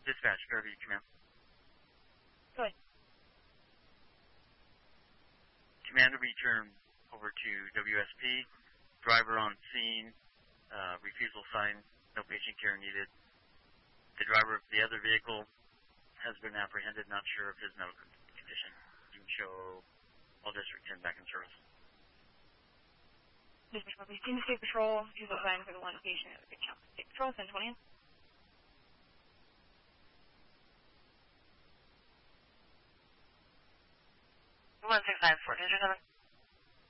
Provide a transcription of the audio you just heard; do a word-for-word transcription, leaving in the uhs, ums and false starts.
Dispatch, Fairview Command. Go ahead. Commander, return over to W S P. Driver on scene, uh, refusal sign, no patient care needed. The driver of the other vehicle has been apprehended, not sure of his medical condition. You can show all District ten back in service. Team State Patrol, refusal sign for the one patient at the Big Count. State Patrol, ten twenty. one six nine four, District seven.